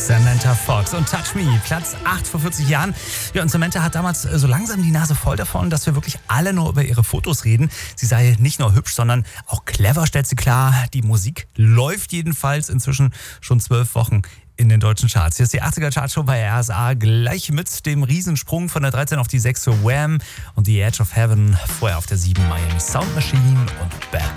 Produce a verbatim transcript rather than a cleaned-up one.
Samantha Fox und Touch Me, Platz acht vor vierzig Jahren. Ja, und Samantha hat damals so langsam die Nase voll davon, dass wir wirklich alle nur über ihre Fotos reden. Sie sei nicht nur hübsch, sondern auch clever, stellt sie klar. Die Musik läuft jedenfalls inzwischen schon zwölf Wochen in den deutschen Charts. Hier ist die achtziger Chartshow bei R S A, gleich mit dem Riesensprung von der dreizehn auf die sechs für Wham und The Edge of Heaven. Vorher auf der sieben Miami Sound Machine und Bad